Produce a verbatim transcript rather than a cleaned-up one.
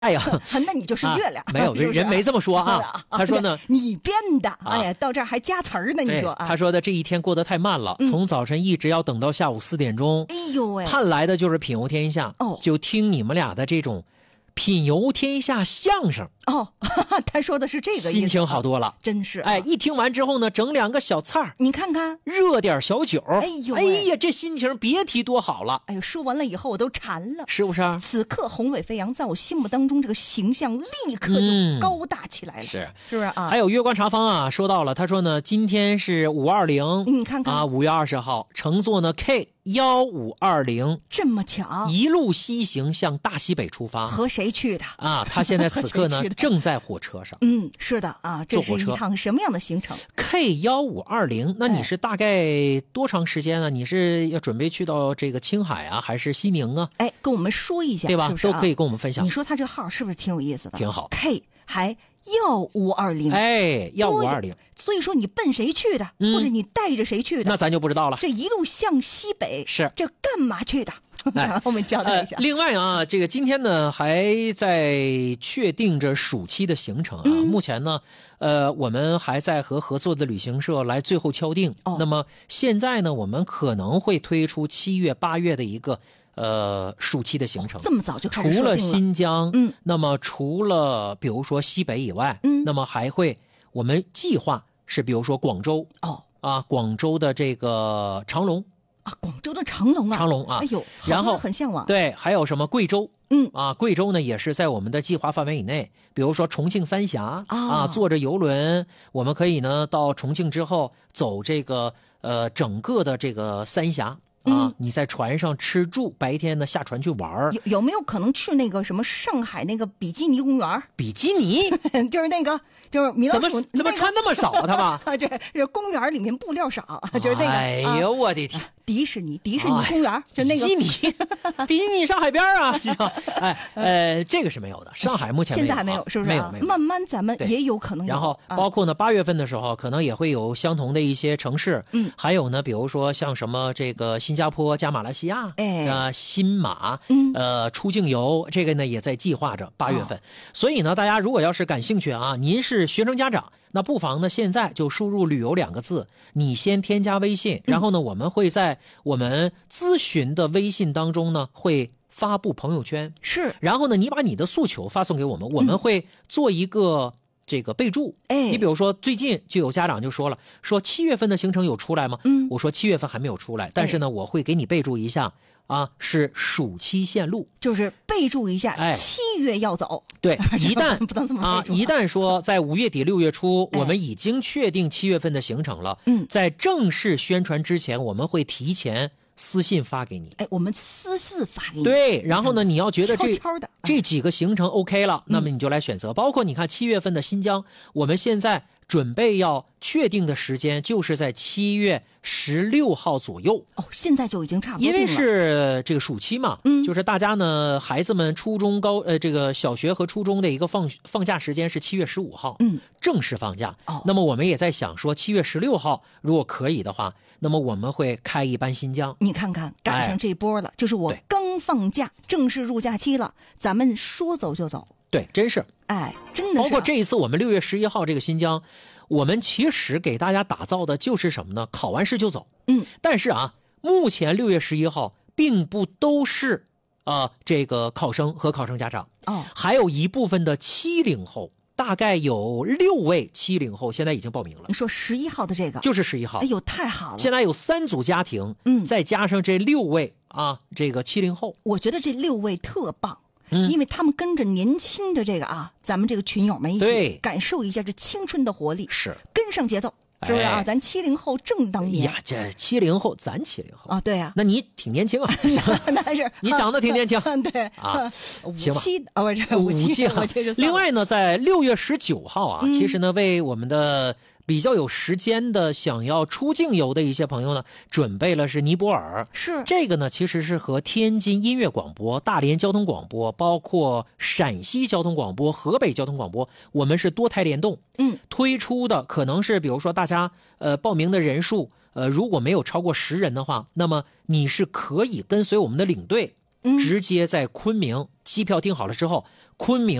太阳， 那你就是月亮。 啊、没有是是人没这么说啊。他说呢， 你编的，哎呀，到这儿还加词儿呢。你说， 他说的这一天过得太慢了，嗯、从早晨一直要等到下午四点钟。 哎呦喂， 盼来的就是品游天下， 哦， 就听你们俩的这种品游天下相声哦，他说的是这个意思， 心情好多了， 真是、啊。 哎，一听完之后呢，整两个小菜你看看， 热点小酒， 哎呦， 哎呀，这心情别提多好了。 哎呦，说完了以后我都馋了， 是不是、啊？ 此刻宏伟飞扬，在我心目当中这个形象立刻就高大起来了，嗯、 是是不是啊？ 还有月光茶坊啊，说到了，他说呢，今天是五二零， 你看看啊，五月二十号，乘坐呢 K 幺五二零， 这么巧， 一路西行向大西北出发。 和谁去的啊？他现在此刻呢正在火车上。 嗯，是的啊，这是一趟什么样的行程 ？K 幺五二零，那你是大概多长时间呢？哎、你是要准备去到这个青海啊，还是西宁啊？ 哎，跟我们说一下， 对吧？ 是不是啊、 都可以跟我们分享。 你说他这号是不是挺有意思的？ 挺好。 K 还幺五二零， 哎，幺五二零。 所以说你奔谁去的，嗯、或者你带着谁去的， 那咱就不知道了。 这一路向西北， 是这干嘛去的？ 哎、 我们交代一下、 呃。另外啊，这个今天呢还在确定着暑期的行程啊。 嗯、 目前呢，呃，我们还在和合作的旅行社来最后敲定。 哦、 那么现在呢，我们可能会推出七月、八月的一个呃暑期的行程。 哦、这么早就开始除了设定了新疆， 嗯， 那么除了比如说西北以外， 嗯， 那么还会我们计划是比如说广州哦啊，广州的这个长隆。 啊，广州的长隆啊， 长隆啊， 哎呦， 然后很向往。 对，还有什么贵州？ 嗯啊，贵州呢也是在我们的计划范围以内。比如说重庆三峡、 哦、 啊，坐着游轮，我们可以呢到重庆之后走这个呃整个的这个三峡。啊， 嗯、 你在船上吃住，白天呢下船去玩。 有有没有可能去那个什么上海那个比基尼公园？ 比基尼就是那个，就是米老鼠怎么怎么穿那么少啊？他们这这公园里面布料少，就是那个。 哎呦、啊、我的天！ 迪士尼，迪士尼公园、哎、就那个比基尼，比基尼上海边啊，是吧？哎呃，这个是没有的，上海目前没有、啊、 现在还没有，是不是、啊？ 没有没有， 慢慢咱们也有可能有。 然后包括呢，八月份的时候，可能也会有相同的一些城市， 嗯， 还有呢，比如说像什么这个新加坡加马来西亚， 哎， 呃，新马， 嗯， 呃，出境游，这个呢也在计划着八月份。哦、所以呢，大家如果要是感兴趣啊，您是学生家长。那不妨呢，现在就输入“旅游”两个字，你先添加微信，然后呢，我们会在我们咨询的微信当中呢，会发布朋友圈， 是， 然后呢，你把你的诉求发送给我们，我们会做一个这个备注。 哎、嗯， 你比如说最近就有家长就说了，说七月份的行程有出来吗？ 嗯， 我说七月份还没有出来，但是呢，我会给你备注一下。啊，是暑期线路， 就是备注一下， 哎， 七月要走。 对，一旦不能这么啊，一旦说在五月底六月初， 哎、 我们已经确定七月份的行程了。 嗯， 在正式宣传之前，我们会提前私信发给你。 哎，我们私信发给你。 对，然后呢，你要觉得这悄悄的这几个行程 OK 了， 嗯、 那么你就来选择。包括你看七月份的新疆，我们现在准备要确定的时间就是在七月十六号左右。 哦，现在就已经差不多因为是这个暑期嘛， 嗯， 就是大家呢，孩子们初中高呃这个小学和初中的一个放放假时间是七月十五号， 嗯， 正式放假。 哦， 那么我们也在想说，七月十六号如果可以的话，那么我们会开一班新疆。 你看看，赶上这波了，哎、就是我刚放假，正式入假期了，咱们说走就走。 对，真是， 哎，真的是、啊。 包括这一次我们六月十一号这个新疆，我们其实给大家打造的就是什么呢？考完试就走。 嗯， 但是啊，目前六月十一号并不都是啊、呃、这个考生和考生家长哦， 还有一部分的七零后，大概有六位七零后现在已经报名了。 你说十一号的这个就是十一号， 哎呦，太好了！ 现在有三组家庭， 嗯， 再加上这六位啊，这个七零后， 我觉得这六位特棒。 嗯， 因为他们跟着年轻的这个啊，咱们这个群友们一起感受一下这青春的活力， 是跟上节奏，是不是啊？哎、咱七零后正当年呀，这七零后，咱七零后啊，对啊， 那你挺年轻啊， 那是你长得挺年轻， 对啊， 五七啊，不是五七啊。另外呢，在六月十九号啊， 嗯、 其实呢，为我们的比较有时间的想要出境游的一些朋友呢，准备了是尼泊尔。 是这个呢，其实是和天津音乐广播、大连交通广播，包括陕西交通广播、河北交通广播，我们是多台联动， 嗯， 推出的可能是比如说大家呃报名的人数呃如果没有超过十人的话，那么你是可以跟随我们的领队直接在昆明机票订好了之后，昆明